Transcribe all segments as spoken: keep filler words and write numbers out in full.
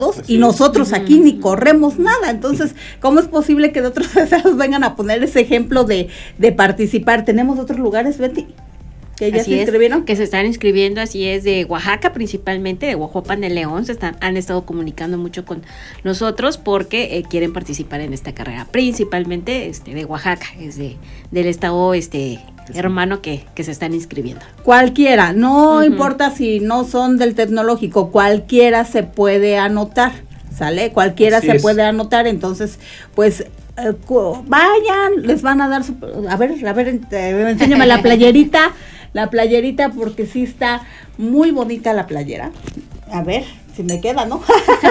y nosotros aquí ni corremos nada. Entonces, ¿cómo es posible que de otros estados vengan a poner ese ejemplo de, de participar? ¿Tenemos otros lugares, Betty, que ya así se inscribieron? Es, que se están inscribiendo, así es, de Oaxaca principalmente, de Huajuapan de León, se están, han estado comunicando mucho con nosotros porque eh, quieren participar en esta carrera, principalmente este de Oaxaca, es de, del estado este hermano que, que se están inscribiendo. Cualquiera, no uh-huh. importa si no son del tecnológico, cualquiera se puede anotar, ¿sale? Cualquiera Así se es. puede anotar, entonces, pues, eh, vayan, les van a dar su, a ver, a ver, eh, enséñame la playerita, la playerita, porque sí está muy bonita la playera, a ver, si me queda, ¿no?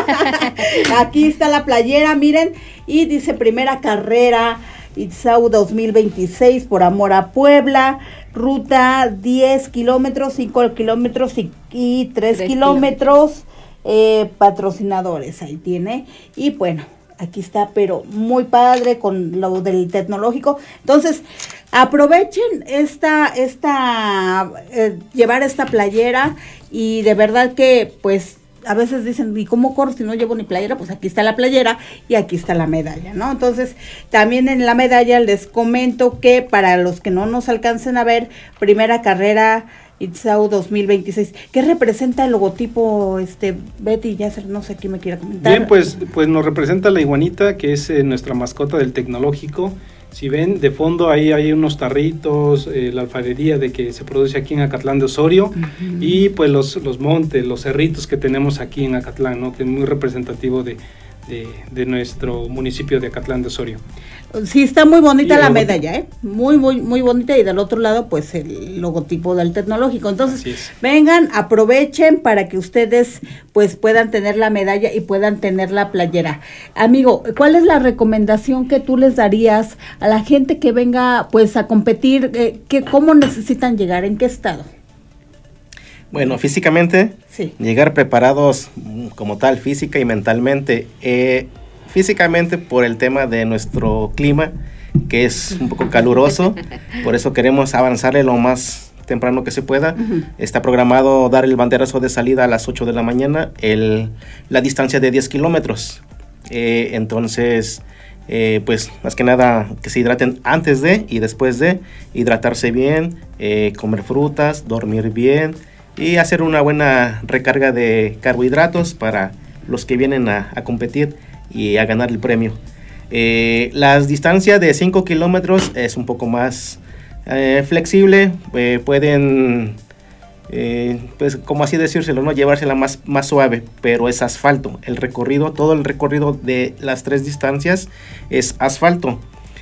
Aquí está la playera, miren, y dice primera carrera Itzau dos mil veintiséis por amor a Puebla, ruta diez kilómetros, cinco kilómetros y, y tres kilómetros, eh, patrocinadores, ahí tiene, y bueno, aquí está, pero muy padre con lo del tecnológico. Entonces, aprovechen esta, esta, eh, llevar esta playera, y de verdad que, pues, a veces dicen, ¿y cómo corro si no llevo ni playera? Pues aquí está la playera y aquí está la medalla, ¿no? Entonces, también en la medalla les comento que para los que no nos alcancen a ver, primera carrera Itzau dos mil veintiséis, ¿qué representa el logotipo, este Betty? Ya no sé quién me quiera comentar. Bien, pues, pues nos representa la iguanita, que es eh, nuestra mascota del tecnológico. Si ven, de fondo ahí hay unos tarritos, eh, la alfarería de que se produce aquí en Acatlán de Osorio, uh-huh. y pues los, los montes, los cerritos que tenemos aquí en Acatlán, ¿no? Que es muy representativo de, de, de nuestro municipio de Acatlán de Osorio. Sí, está muy bonita la medalla, ¿eh? Muy, muy, muy bonita, y del otro lado, pues, el logotipo del tecnológico. Entonces, vengan, aprovechen para que ustedes, pues, puedan tener la medalla y puedan tener la playera. Amigo, ¿cuál es la recomendación que tú les darías a la gente que venga, pues, a competir? Eh, que, ¿Cómo necesitan llegar? ¿En qué estado? Bueno, físicamente, sí. llegar preparados como tal, física y mentalmente. Eh, físicamente por el tema de nuestro clima, que es un poco caluroso, por eso queremos avanzarle lo más temprano que se pueda. Uh-huh. Está programado dar el banderazo de salida a las ocho de la mañana, el, la distancia de diez kilómetros. Eh, entonces, eh, pues más que nada que se hidraten antes de y después de, hidratarse bien, eh, comer frutas, dormir bien y hacer una buena recarga de carbohidratos para los que vienen a, a competir y a ganar el premio. Eh, las distancias de cinco kilómetros es un poco más eh, flexible, eh, pueden, eh, pues como así decírselo, ¿no? Llevársela más, más suave, pero es asfalto. El recorrido, todo el recorrido de las tres distancias es asfalto.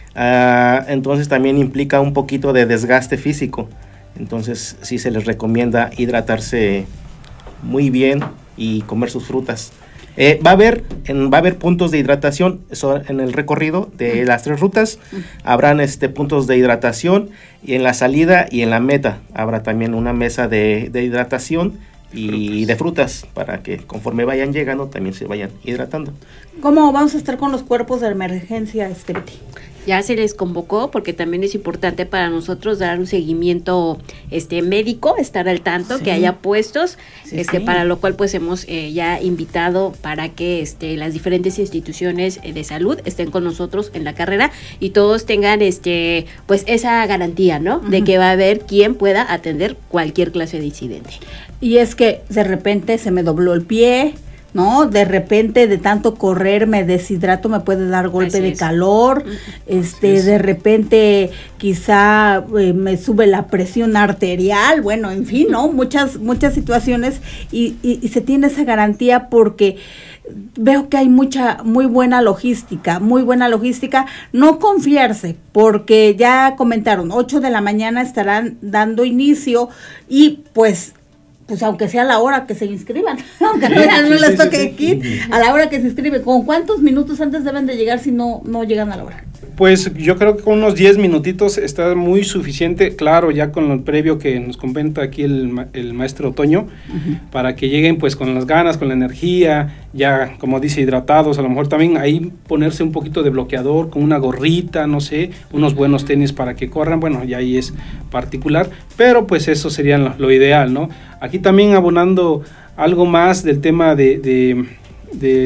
Uh, entonces también implica un poquito de desgaste físico. Entonces sí se les recomienda hidratarse muy bien y comer sus frutas. Eh, va a haber en, va a haber puntos de hidratación eso, en el recorrido de las tres rutas. Habrán este, puntos de hidratación, y en la salida y en la meta habrá también una mesa de, de hidratación y de frutas, para que conforme vayan llegando también se vayan hidratando. ¿Cómo vamos a estar con los cuerpos de emergencia, este Betty? Ya se les convocó, porque también es importante para nosotros dar un seguimiento este médico, estar al tanto, sí. que haya puestos, sí, este sí. para lo cual pues hemos eh, ya invitado para que este las diferentes instituciones de salud estén con nosotros en la carrera y todos tengan este pues esa garantía, ¿no? Uh-huh. De que va a haber quien pueda atender cualquier clase de incidente. Y es que de repente se me dobló el pie, ¿no? De repente de tanto correr me deshidrato, me puede dar golpe de calor, este, de repente quizá eh, me sube la presión arterial, bueno, en fin, ¿no? Muchas, muchas situaciones y, y, y se tiene esa garantía porque veo que hay mucha, muy buena logística, muy buena logística, no confiarse, porque ya comentaron, ocho de la mañana estarán dando inicio y pues pues aunque sea a la hora que se inscriban, aunque sí, no, no sí, les toque sí, aquí, sí. a la hora que se inscribe, ¿con cuántos minutos antes deben de llegar si no, no llegan a la hora? Pues yo creo que con unos diez minutitos está muy suficiente, claro, ya con lo previo que nos comenta aquí el, el maestro Toño, uh-huh. para que lleguen pues con las ganas, con la energía, ya como dice, hidratados, a lo mejor también ahí ponerse un poquito de bloqueador, con una gorrita, no sé, unos buenos tenis para que corran, bueno, ya ahí es particular, pero pues eso sería lo, lo ideal, ¿no? Aquí también abonando algo más del tema de, de, de